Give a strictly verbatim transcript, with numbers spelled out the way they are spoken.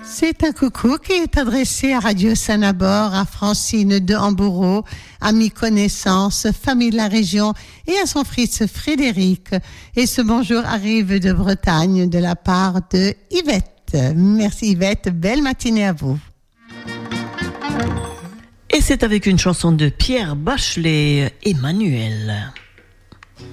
C'est un coucou qui est adressé à Radio Sanabord, à Francine de Hambourg, amis connaissances, famille de la région et à son fils Frédéric. Et ce bonjour arrive de Bretagne de la part de Yvette. Merci Yvette, belle matinée à vous. Et c'est avec une chanson de Pierre Bachelet, Emmanuel.